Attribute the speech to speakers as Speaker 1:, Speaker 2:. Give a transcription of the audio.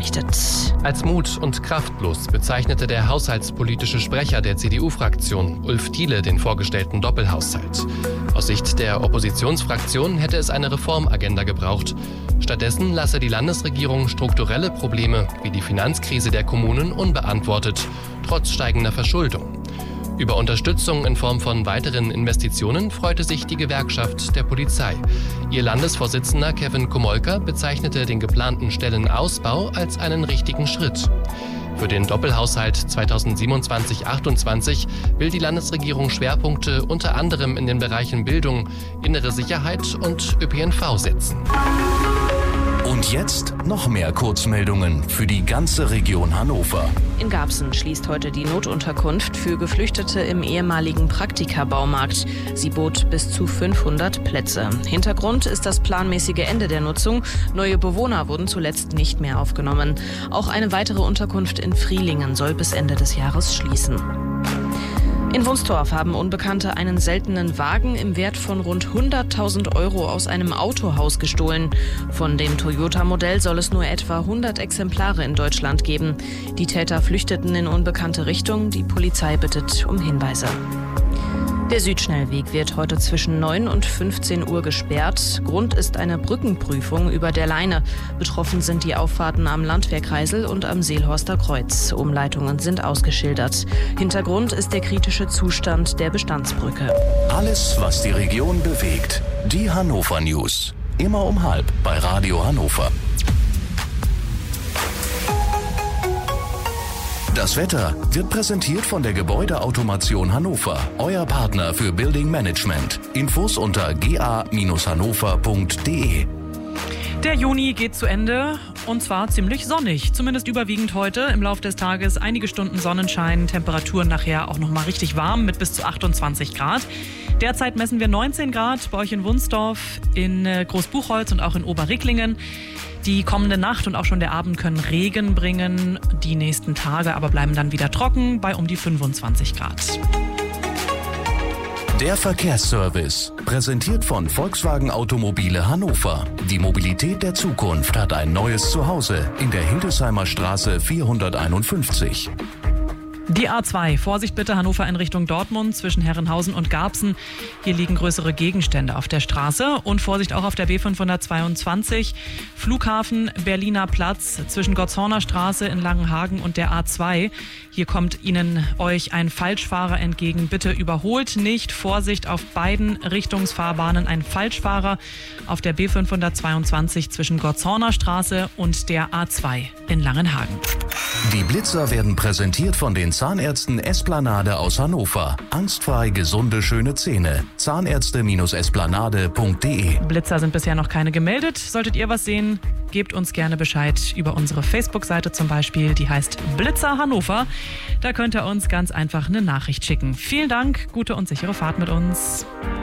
Speaker 1: berichtet.
Speaker 2: Als mut- und kraftlos bezeichnete der haushaltspolitische Sprecher der CDU-Fraktion, Ulf Thiele, den vorgestellten Doppelhaushalt. Aus Sicht der Oppositionsfraktion hätte es eine Reformagenda gebraucht. Stattdessen lasse die Landesregierung strukturelle Probleme wie die Finanzkrise der Kommunen unbeantwortet, trotz steigender Verschuldung. Über Unterstützung in Form von weiteren Investitionen freute sich die Gewerkschaft der Polizei. Ihr Landesvorsitzender Kevin Komolka bezeichnete den geplanten Stellenausbau als einen richtigen Schritt. Für den Doppelhaushalt 2027-28 will die Landesregierung Schwerpunkte unter anderem in den Bereichen Bildung, innere Sicherheit und ÖPNV setzen.
Speaker 3: Und jetzt noch mehr Kurzmeldungen für die ganze Region Hannover.
Speaker 1: In Garbsen schließt heute die Notunterkunft für Geflüchtete im ehemaligen Praktika-Baumarkt. Sie bot bis zu 500 Plätze. Hintergrund ist das planmäßige Ende der Nutzung. Neue Bewohner wurden zuletzt nicht mehr aufgenommen. Auch eine weitere Unterkunft in Frielingen soll bis Ende des Jahres schließen. In Wunstorf haben Unbekannte einen seltenen Wagen im Wert von rund 100.000 € aus einem Autohaus gestohlen. Von dem Toyota-Modell soll es nur etwa 100 Exemplare in Deutschland geben. Die Täter flüchteten in unbekannte Richtung. Die Polizei bittet um Hinweise. Der Südschnellweg wird heute zwischen 9 und 15 Uhr gesperrt. Grund ist eine Brückenprüfung über der Leine. Betroffen sind die Auffahrten am Landwehrkreisel und am Seelhorster Kreuz. Umleitungen sind ausgeschildert. Hintergrund ist der kritische Zustand der Bestandsbrücke.
Speaker 3: Alles, was die Region bewegt. Die Hannover News. Immer um 12:30 bei Radio Hannover. Das Wetter wird präsentiert von der Gebäudeautomation Hannover, euer Partner für Building Management. Infos unter ga-hannover.de.
Speaker 4: Der Juni geht zu Ende und zwar ziemlich sonnig, zumindest überwiegend heute. Im Laufe des Tages einige Stunden Sonnenschein, Temperaturen nachher auch noch mal richtig warm mit bis zu 28 Grad. Derzeit messen wir 19 Grad bei euch in Wunstorf, in Großbuchholz und auch in Oberricklingen. Die kommende Nacht und auch schon der Abend können Regen bringen. Die nächsten Tage aber bleiben dann wieder trocken bei um die 25 Grad.
Speaker 3: Der Verkehrsservice, präsentiert von Volkswagen Automobile Hannover. Die Mobilität der Zukunft hat ein neues Zuhause in der Hildesheimer Straße 451.
Speaker 4: Die A2, Vorsicht bitte, Hannover in Richtung Dortmund zwischen Herrenhausen und Garbsen. Hier liegen größere Gegenstände auf der Straße. Und Vorsicht auch auf der B522, Flughafen Berliner Platz zwischen Gottshorner Straße in Langenhagen und der A2. Hier kommt euch ein Falschfahrer entgegen. Bitte überholt nicht. Vorsicht auf beiden Richtungsfahrbahnen. Ein Falschfahrer auf der B522 zwischen Gottshorner Straße und der A2 in Langenhagen.
Speaker 3: Die Blitzer werden präsentiert von den Zahnärzten Esplanade aus Hannover. Angstfrei gesunde, schöne Zähne. Zahnärzte-esplanade.de.
Speaker 4: Blitzer sind bisher noch keine gemeldet. Solltet ihr was sehen, gebt uns gerne Bescheid über unsere Facebook-Seite zum Beispiel. Die heißt Blitzer Hannover. Da könnt ihr uns ganz einfach eine Nachricht schicken. Vielen Dank, gute und sichere Fahrt mit uns.